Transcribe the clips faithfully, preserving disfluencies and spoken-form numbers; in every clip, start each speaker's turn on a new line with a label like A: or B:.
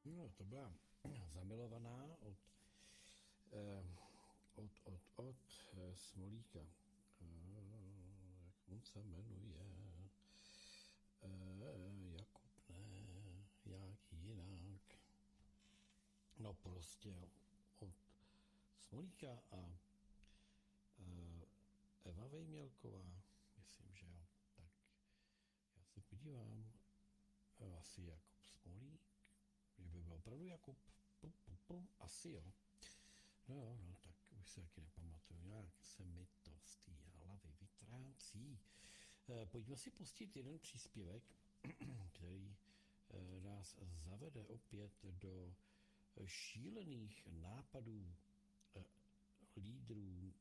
A: No, to byla zamilovaná od, eh, od, od, od eh, Smolíka. Eh, jak on se jmenuje? Eh, Jakub, ne, jak jinak. No prostě od Smolíka a eh, Eva Vejmělková, myslím, že jo. Tak já se podívám, eh, asi Jakub Smolík, že by byl opravdu Jakub, pu, pu, pu, asi jo. No, no, tak už se taky nepamatuju, nějak se mi to z té hlavy vytrácí. E, pojďme si pustit jeden příspěvek, který e, nás zavede opět do šílených nápadů e, lídrů,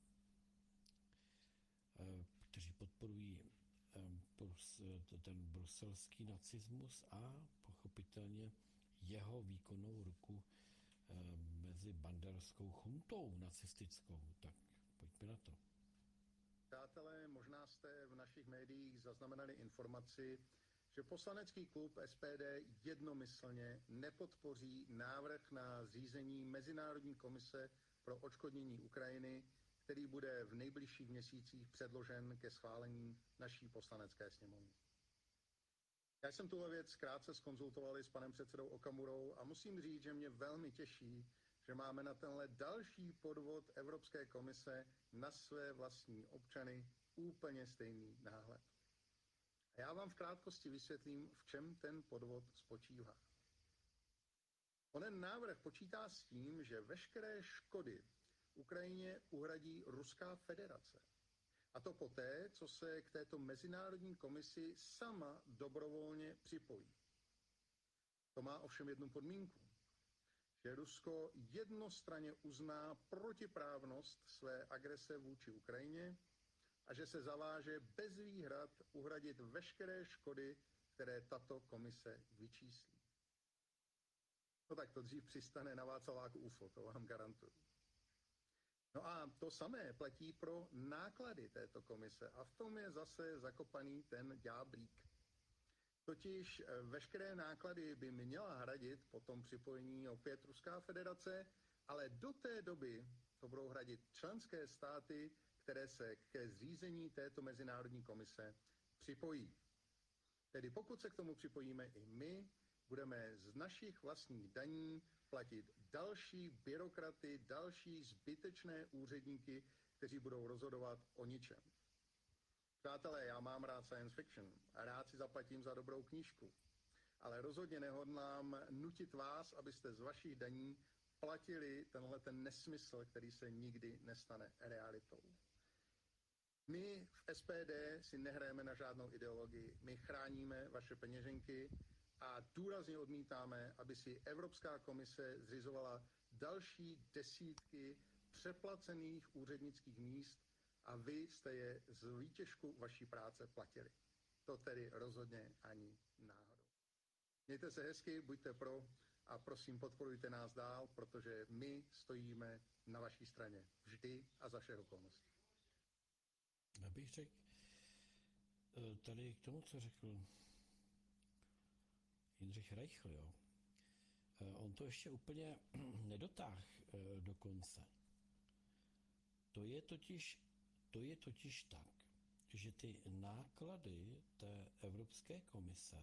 A: e, kteří podporují e, ten bruselský nacismus a pochopitelně jeho výkonnou ruku mezi banderskou chuntou nacistickou. Tak pojďme na to.
B: Přátelé, možná jste v našich médiích zaznamenali informaci, že poslanecký klub S P D jednomyslně nepodpoří návrh na zřízení Mezinárodní komise pro odškodnění Ukrajiny, který bude v nejbližších měsících předložen ke schválení naší poslanecké sněmovny. Já jsem tuhle věc krátce zkonzultovali s panem předsedou Okamurou a musím říct, že mě velmi těší, že máme na tenhle další podvod Evropské komise na své vlastní občany úplně stejný náhled. A já vám v krátkosti vysvětlím, v čem ten podvod spočívá. Onen návrh počítá s tím, že veškeré škody Ukrajině uhradí Ruská federace. A to poté, co se k této mezinárodní komisi sama dobrovolně připojí. To má ovšem jednu podmínku, že Rusko jednostranně uzná protiprávnost své agrese vůči Ukrajině a že se zaváže bez výhrad uhradit veškeré škody, které tato komise vyčíslí. No tak to dřív přistane na Václaváku U F O, to vám garantuju. No a to samé platí pro náklady této komise a v tom je zase zakopaný ten ďáblík. Totiž veškeré náklady by měla hradit po tom připojení opět Ruská federace, ale do té doby to budou hradit členské státy, které se ke zřízení této mezinárodní komise připojí. Tedy pokud se k tomu připojíme i my, budeme z našich vlastních daní platit další byrokraty, další zbytečné úředníky, kteří budou rozhodovat o ničem. Přátelé, já mám rád science fiction a rád si zaplatím za dobrou knížku, ale rozhodně nehodlám nutit vás, abyste z vašich daní platili tenhle ten nesmysl, který se nikdy nestane realitou. My v S P D si nehrajeme na žádnou ideologii, my chráníme vaše peněženky a důrazně odmítáme, aby si Evropská komise zřizovala další desítky přeplacených úřednických míst a vy jste je z výtěžku vaší práce platili. To tedy rozhodně ani náhodou. Mějte se hezky, buďte pro a prosím podporujte nás dál, protože my stojíme na vaší straně vždy a za všech okolností.
A: Já bych řekl tady k tomu, co řekl Jindřich Reichl, jo. On to ještě úplně nedotáhl do konce. To je totiž, to je totiž tak, že ty náklady té Evropské komise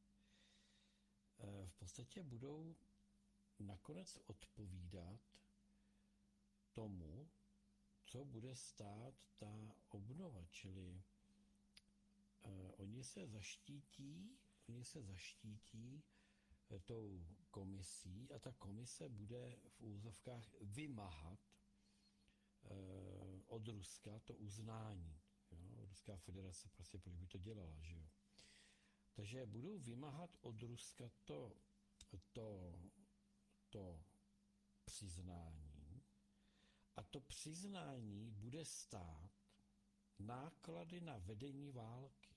A: v podstatě budou nakonec odpovídat tomu, co bude stát ta obnova, čili uh, oni se zaštítí, oni se zaštítí uh, tou komisí a ta komise bude v úzovkách vymáhat uh, od Ruska to uznání. Jo? Ruská federace prostě proč by to dělala, že jo? Takže budou vymáhat od Ruska to, to, to přiznání, a to přiznání bude stát náklady na vedení války.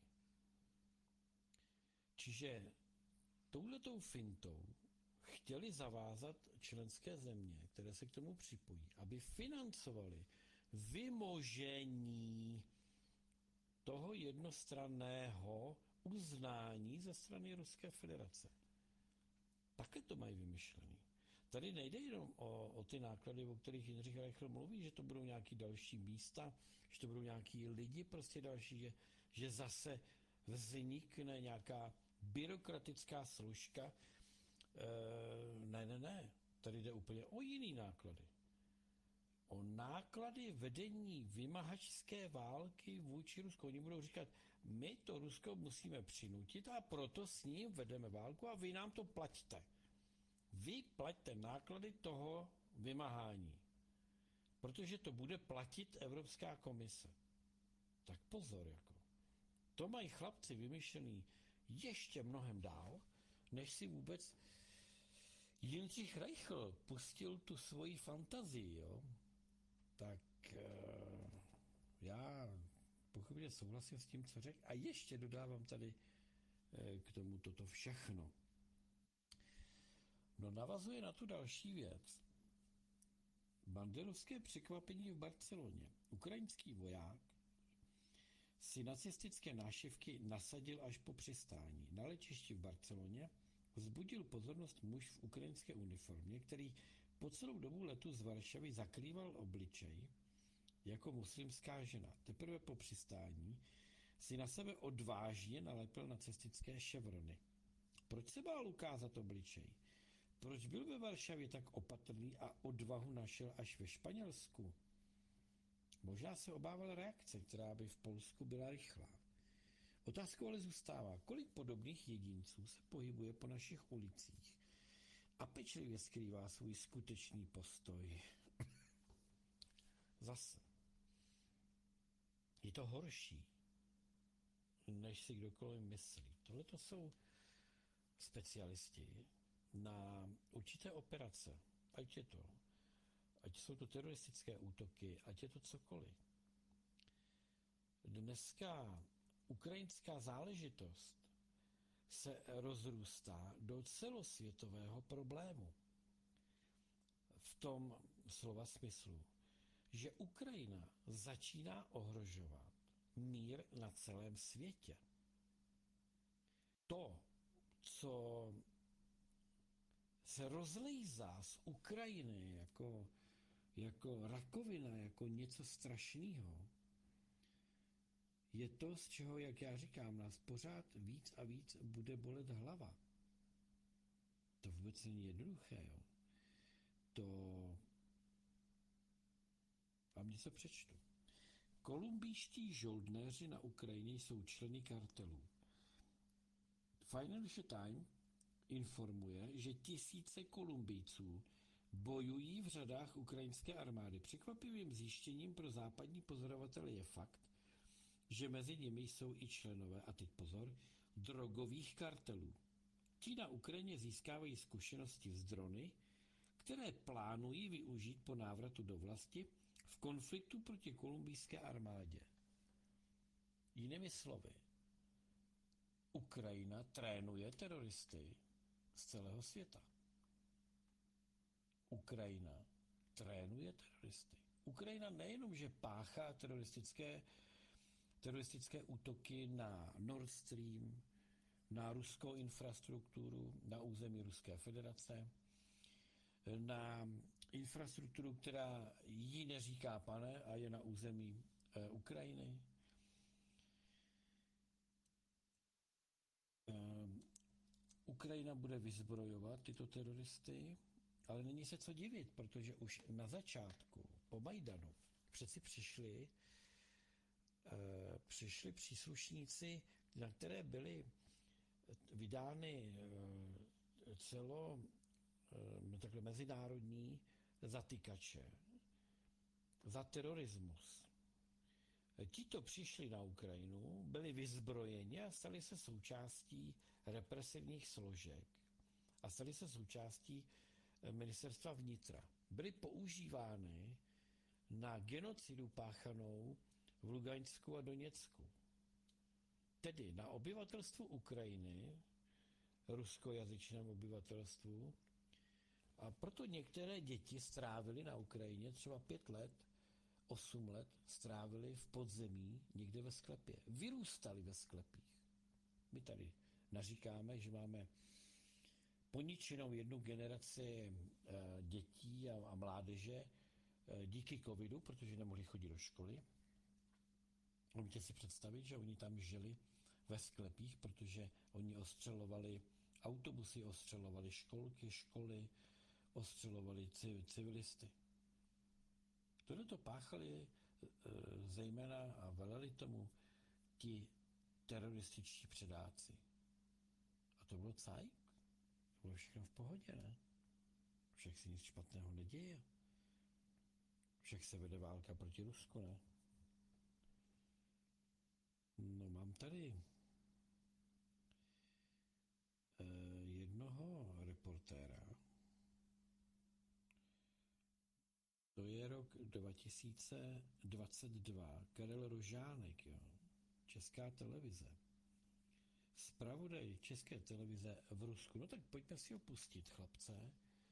A: Čiže touhletou fintou chtěli zavázat členské země, které se k tomu připojí, aby financovali vymožení toho jednostranného uznání ze strany Ruské federace. Takhle to mají vymyšlený. Tady nejde jenom o, o ty náklady, o kterých Jindřich Reichl mluví, že to budou nějaký další místa, že to budou nějaký lidi prostě další, že, že zase vznikne nějaká byrokratická složka. E, ne, ne, ne. Tady jde úplně o jiný náklady. O náklady vedení vymahačské války vůči Rusku. Oni budou říkat, my to Rusko musíme přinutit a proto s ním vedeme válku a vy nám to plaťte. Vy plaťte náklady toho vymáhání, protože to bude platit Evropská komise. Tak pozor, jako. To mají chlapci vymyšlený ještě mnohem dál, než si vůbec Jindřich Reichl pustil tu svoji fantazii, jo. Tak uh, já pochopně souhlasím s tím, co řekl a ještě dodávám tady uh, k tomu toto všechno. No navazuje na tu další věc. Banderovské překvapení v Barceloně. Ukrajinský voják si nacistické nášivky nasadil až po přistání. Na letišti v Barceloně vzbudil pozornost muž v ukrajinské uniformě, který po celou dobu letu z Varšavy zakrýval obličej jako muslimská žena. Teprve po přistání si na sebe odvážně nalepil nacistické ševrony. Proč se bál ukázat obličej? Proč byl ve Varšavě tak opatrný a odvahu našel až ve Španělsku? Možná se obával reakce, která by v Polsku byla rychlá. Otázkou ale zůstává, kolik podobných jedinců se pohybuje po našich ulicích a pečlivě skrývá svůj skutečný postoj. Zase. Je to horší, než si kdokoliv myslí. Tohle to jsou specialisti na určité operace, ať je to, ať jsou to teroristické útoky, ať je to cokoliv. Dneska ukrajinská záležitost se rozrůstá do celosvětového problému. V tom slova smyslu, že Ukrajina začíná ohrožovat mír na celém světě. To, co se rozlejzá z Ukrajiny jako, jako rakovina, jako něco strašného, je to, z čeho, jak já říkám, nás pořád víc a víc bude bolet hlava. To vůbec není jednoduché, jo. To vám něco přečtu. Kolumbijští žoldnéři na Ukrajině jsou členy kartelů. Financial Times informuje, že tisíce Kolumbijců bojují v řadách ukrajinské armády. Překvapivým zjištěním pro západní pozorovatele je fakt, že mezi nimi jsou i členové, a teď pozor, drogových kartelů. Ti na Ukrajině získávají zkušenosti z drony, které plánují využít po návratu do vlasti v konfliktu proti kolumbijské armádě. Jinými slovy, Ukrajina trénuje teroristy z celého světa. Ukrajina trénuje teroristy. Ukrajina nejenom, že páchá teroristické, teroristické útoky na Nord Stream, na ruskou infrastrukturu, na území Ruské federace, na infrastrukturu, která jí neříká pane a je na území e, Ukrajiny. E, Ukrajina bude vyzbrojovat tyto teroristy, ale není se co divit, protože už na začátku, po Majdanu, přeci přišli, e, přišli příslušníci, na které byly vydány e, celo e, takhle mezinárodní zatykače za terorismus. Tito přišli na Ukrajinu, byli vyzbrojeni a stali se součástí represivních složek a stali se součástí ministerstva vnitra. Byly používány na genocidu páchanou v Lugansku a Doněcku. Tedy na obyvatelstvu Ukrajiny, ruskojazyčném obyvatelstvu, a proto některé děti strávily na Ukrajině třeba pět let, osm let strávili v podzemí někde ve sklepě. Vyrůstali ve sklepích. My tady naříkáme, že máme poničenou jednu generaci dětí a mládeže díky covidu, protože nemohli chodit do školy. Můžete si představit, že oni tam žili ve sklepích, protože oni ostřelovali autobusy, ostřelovali školky, školy, ostřelovali civilisty. Tohle to páchali zejména a veleli tomu ti terorističtí předáci. A to bylo cajk. To bylo všechno v pohodě, ne? Však se nic špatného neděje. Však se vede válka proti Rusku, ne? No, mám tady eh, jednoho reportéra. To je rok dva tisíce dvacet dva. Karel Rožánek, jo. Česká televize. Zpravodaj České televize v Rusku. No tak pojďme si ho pustit, chlapce.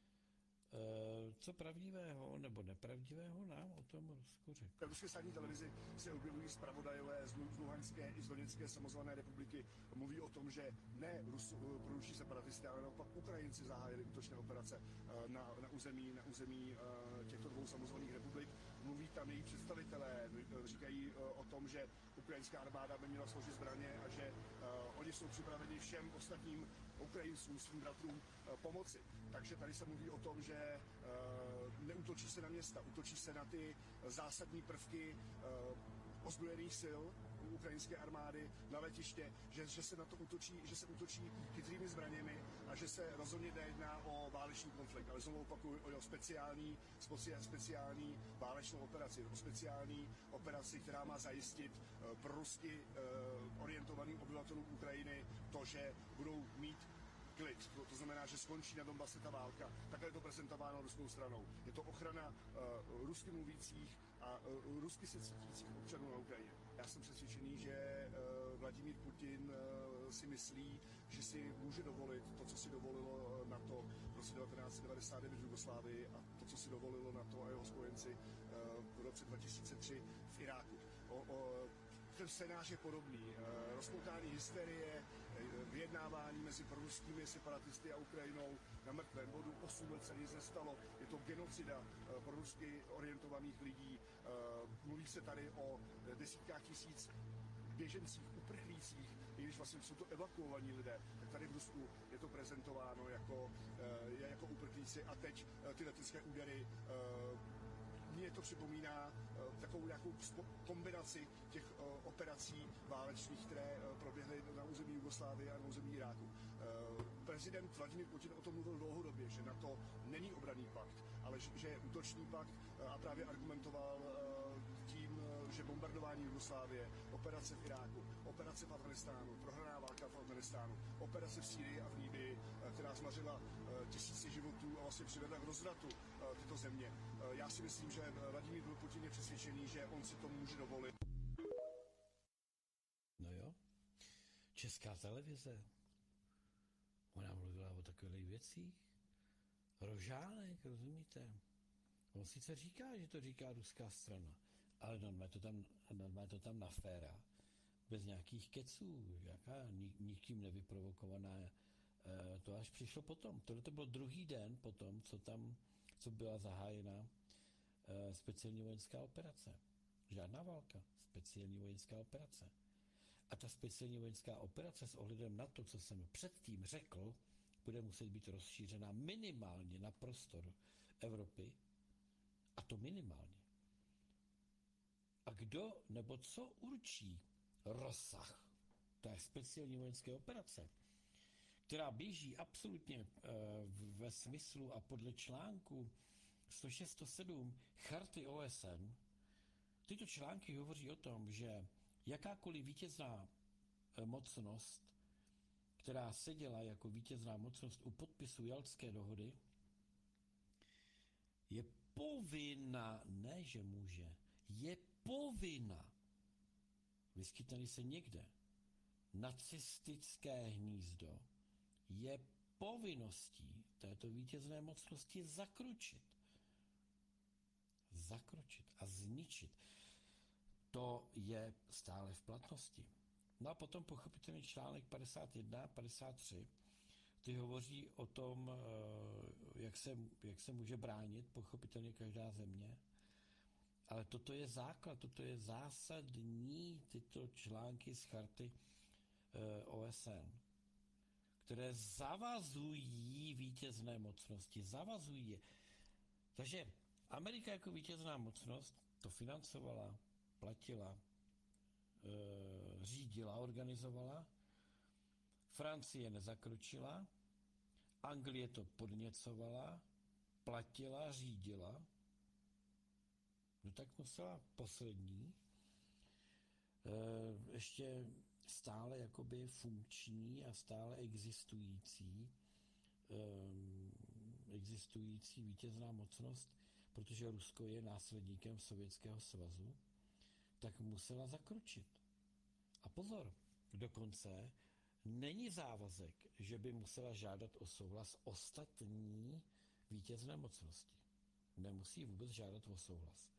A: Co pravdivého nebo nepravdivého nám o tom Rusku řekl?
C: V ruské státní televizi se objevují zpravodajové z Luhanské i z Doněcké samozvané republiky. Mluví o tom, že ne Rus, proruští separatisté, ale naopak Ukrajinci zahájili útočné operace na, na území, na území těchto dvou samozvaných republik. Mluví tam její představitelé, říkají o tom, že ukrajinská armáda by měla složit zbraně a že oni jsou připraveni všem ostatním Ukrajincům, svým bratrům pomoci. Takže tady se mluví o tom, že uh, neútočí se na města, útočí se na ty zásadní prvky uh, ozbrojených sil ukrajinské armády na letiště, že, že se na to útočí, že se útočí chytrými zbraněmi a že se rozhodně nejedná o válečný konflikt, ale znovu opakuju o speciální, speciální válečnou operaci, o speciální operaci, která má zajistit uh, pro rusky uh, orientovaným obyvatelům Ukrajiny to, že budou mít klid. To, to znamená, že skončí na Donbase ta válka. Takhle je to prezentováno ruskou stranou. Je to ochrana uh, rusky mluvících a uh, rusky se cítících občanů na Ukrajině. Já jsem přesvědčený, že uh, Vladimír Putin uh, si myslí, že si může dovolit to, co si dovolilo NATO v roce devatenáct set devadesát devět v Jugoslávii a to, co si dovolilo NATO a jeho spojenci uh, v roce dva tisíce tři v Iráku. O, o, Ten scénář je podobný. Rozpoutání hysterie, vyjednávání mezi proruskými separatisty a Ukrajinou na mrtvém bodu. Osm let se nic nestalo. Je to genocida prorusky orientovaných lidí. Mluví se tady o desítkách tisíc běžencích, uprchlících, i když vlastně jsou to evakuovaní lidé, tak tady v Rusku je to prezentováno jako, jako uprchlíci a teď ty letecké údery. Mně to připomíná uh, takovou nějakou kombinaci těch uh, operací válečných, které uh, proběhly na území Jugoslávie a na území Iráku. Uh, prezident Vladimír Putin o tom mluvil dlouhodobě, že NATO není obranný pakt, ale že, že je útočný pakt uh, a právě argumentoval uh, tím, uh, že bombardování Jugoslávie, operace v Iráku, operace v Afghánistánu, prohraná válka v Afghánistánu, operace v Sýrii a v Líbii, uh, která zmařila uh, tisíce životů a vlastně přivedla k rozvratu uh, tyto země. Uh, já si myslím, že Vladimír Putin je přesvědčený, že on si to může dovolit.
A: No jo, Česká televize, ona mluvila o takových věcích. Rožánek, rozumíte? On sice říká, že to říká ruská strana, ale normálně to tam, normálně to tam naféra, bez nějakých keců, jaká nikým nevyprovokovaná. To až přišlo potom. Tohle to byl druhý den potom, co tam, co byla zahájena speciální vojenská operace. Žádná válka, speciální vojenská operace. A ta speciální vojenská operace s ohledem na to, co jsem předtím řekl, bude muset být rozšířena minimálně na prostor Evropy, a to minimálně. A kdo nebo co určí rozsah té speciální vojenské operace, která běží absolutně ve smyslu a podle článku sto šest sto sedm Charty O S N, tyto články hovoří o tom, že jakákoliv vítězná mocnost, která seděla jako vítězná mocnost u podpisu Jaltské dohody, je povinna, ne že může, je povinna, vyskytne se někde nacistické hnízdo, je povinností této vítězné mocnosti zakročit. Zakročit a zničit. To je stále v platnosti. No a potom pochopitelně článek padesát jedna a padesát tři, ty hovoří o tom, jak se, jak se může bránit, pochopitelně každá země, ale toto je základ, toto je zásadní tyto články z charty O S N, které zavazují vítězné mocnosti, zavazují je. Takže Amerika jako vítězná mocnost to financovala, platila, e, řídila, organizovala. Francie nezakročila, Anglie to podněcovala, platila, řídila. No tak musela poslední, e, ještě stále jakoby funkční a stále existující um, existující vítězná mocnost, protože Rusko je následníkem Sovětského svazu, tak musela zakročit. A pozor, dokonce není závazek, že by musela žádat o souhlas ostatní vítězné mocnosti. Nemusí vůbec žádat o souhlas.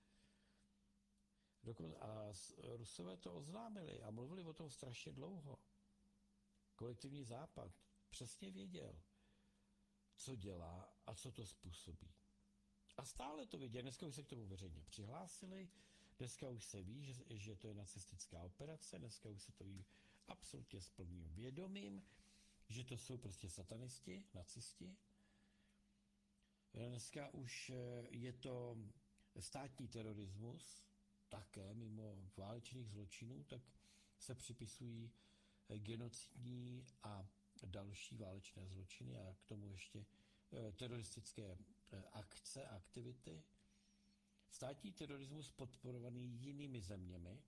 A: A Rusové to oznámili a mluvili o tom strašně dlouho. Kolektivní západ přesně věděl, co dělá a co to způsobí. A stále to věděl. Dneska už se k tomu veřejně přihlásili, dneska už se ví, že, že to je nacistická operace, dneska už se to ví absolutně s plným vědomím, že to jsou prostě satanisti, nacisti. Dneska už je to státní terorismus, také mimo válečných zločinů, tak se připisují genocidní a další válečné zločiny a k tomu ještě teroristické akce, aktivity. Státní terorismus podporovaný jinými zeměmi,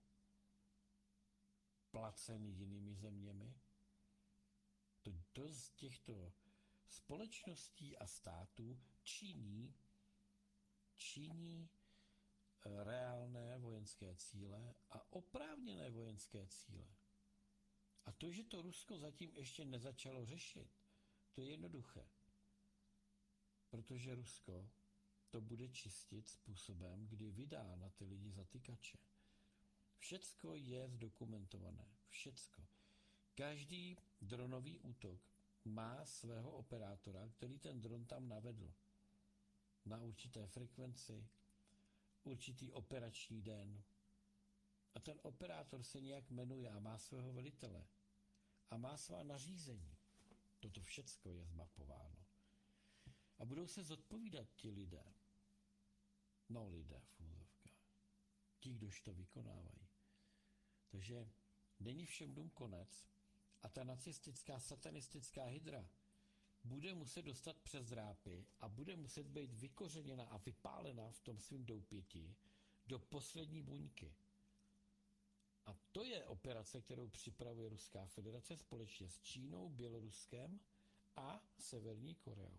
A: placený jinými zeměmi. To dost těchto společností a států činí, činí reálné vojenské cíle a oprávněné vojenské cíle. A to, že to Rusko zatím ještě nezačalo řešit, to je jednoduché. Protože Rusko to bude čistit způsobem, kdy vydá na ty lidi zatykače. Všecko je zdokumentované. Všecko. Každý dronový útok má svého operátora, který ten dron tam navedl. Na určité frekvenci, určitý operační den. A ten operátor se nějak jmenuje a má svého velitele. A má svá nařízení. Toto všecko je zmapováno. A budou se zodpovídat ti lidé. No lidé v úzovkách. Ti, kdož to vykonávají. Takže není všem dům konec a ta nacistická, satanistická hydra bude muset dostat přes drápy a bude muset být vykořeněna a vypálena v tom svým doupěti do poslední buňky. A to je operace, kterou připravuje Ruská federace společně s Čínou, Běloruskem a Severní Koreou.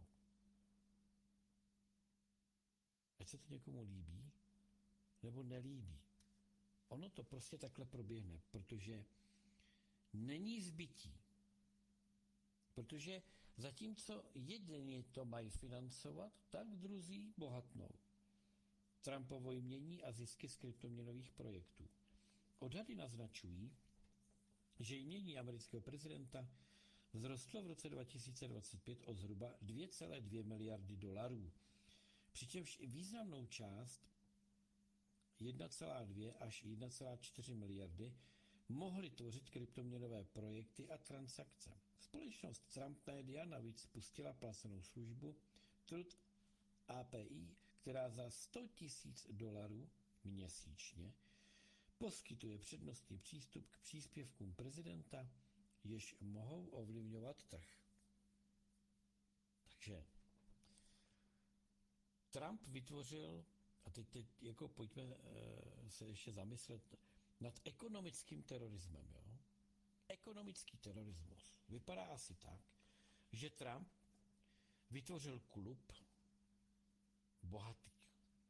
A: Ať se to někomu líbí, nebo nelíbí. Ono to prostě takhle proběhne, protože není zbytí. Protože zatímco jedni to mají financovat, tak druzí bohatnou. Trumpovo jmění a zisky z kryptoměnových projektů. Odhady naznačují, že jmění amerického prezidenta vzrostlo v roce dva tisíce dvacet pět o zhruba dvě celé dvě miliardy dolarů. Přičemž i významnou část jedna celá dvě až jedna celá čtyři miliardy mohly tvořit kryptoměnové projekty a transakce. Společnost Trump Media navíc spustila placenou službu Truth A P I, která za sto tisíc dolarů měsíčně poskytuje přednostní přístup k příspěvkům prezidenta, jež mohou ovlivňovat trh. Takže Trump vytvořil, a teď, teď jako pojďme e, se ještě zamyslet nad ekonomickým terorismem. Jo? Ekonomický terorismus vypadá asi tak, že Trump vytvořil klub bohatých.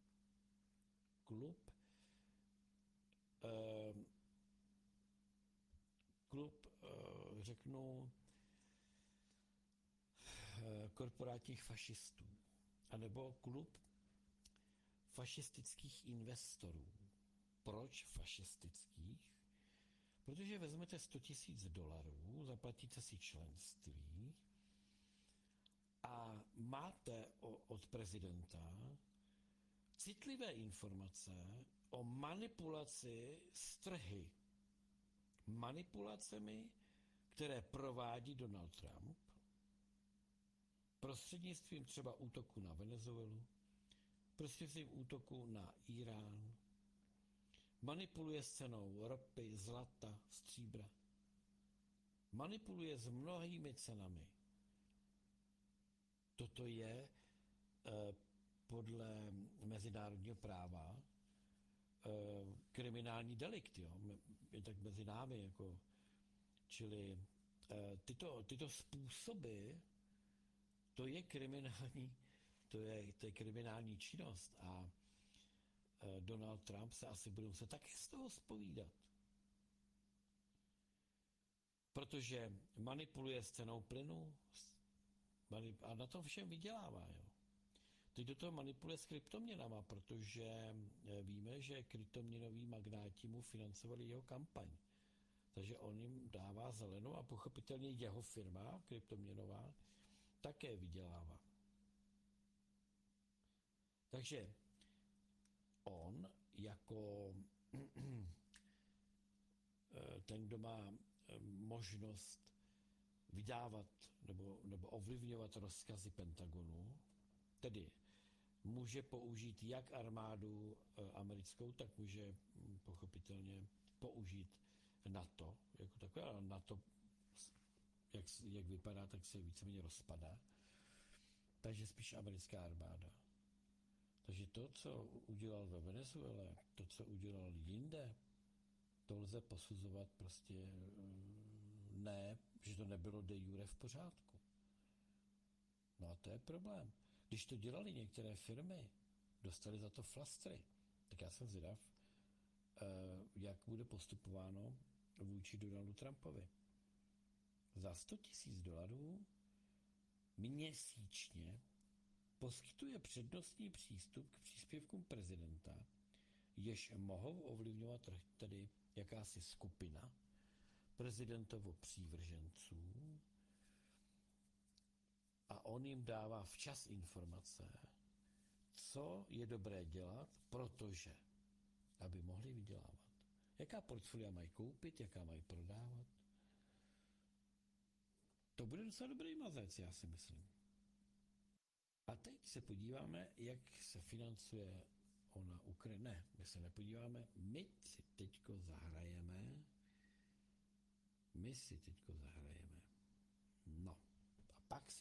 A: Klub e, klub, e, řeknu, e, korporátních fašistů. A nebo klub fašistických investorů. Proč fašistických? Protože vezmete sto tisíc dolarů, zaplatíte si členství a máte o, od prezidenta citlivé informace o manipulaci s trhy. Manipulacemi, které provádí Donald Trump, prostřednictvím třeba útoku na Venezuelu, prostřednictvím útoku na Irán, manipuluje s cenou ropy, zlata, stříbra, manipuluje s mnohými cenami. Toto je eh, podle mezinárodního práva eh, kriminální delikt, jo? Je tak mezi námi, jako, čili eh, tyto, tyto způsoby, to je kriminální, to je, to je kriminální činnost a eh, Donald Trump se asi bude muset taky z toho zpovídat. Protože manipuluje s cenou plynu a na tom všem vydělává. Jo. Teď do toho manipuluje s kryptoměnama, protože víme, že kryptoměnoví magnáti mu financovali jeho kampaň. Takže on jim dává zelenou a pochopitelně jeho firma kryptoměnová také vydělává. Takže on jako ten, kdo má možnost vydávat nebo, nebo ovlivňovat rozkazy Pentagonu, tedy může použít jak armádu americkou, tak může pochopitelně použít NATO, jako takové, ale NATO, jak, jak vypadá, tak se víceméně rozpadá. Takže spíš americká armáda. Takže to, co udělal ve Venezuele, to, co udělal jinde, to lze posuzovat prostě ne, že to nebylo de jure v pořádku. No a to je problém. Když to dělali některé firmy, dostali za to flastry, tak já jsem zvědav, jak bude postupováno vůči Donaldu Trumpovi. Za sto tisíc dolarů měsíčně poskytuje přednostní přístup k příspěvkům prezidenta, jež mohou ovlivňovat tedy jakási skupina prezidentovo přívrženců a on jim dává včas informace, co je dobré dělat, protože, aby mohli vydělávat. Jaká portfolia mají koupit, jaká mají prodávat. To bude docela dobrý mazec, já si myslím. A teď se podíváme, jak se financuje ona Ukrajina. Ne, my se nepodíváme, my si teďko zahrajeme. My si teďko zahrajeme. No, a pak si